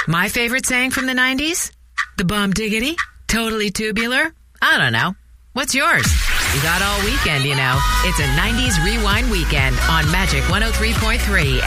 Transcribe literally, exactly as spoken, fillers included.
My favorite saying from the nineties? The bum diggity? Totally tubular? I don't know. What's yours? You got all weekend, you know. It's a nineties Rewind weekend on Magic one oh three point three.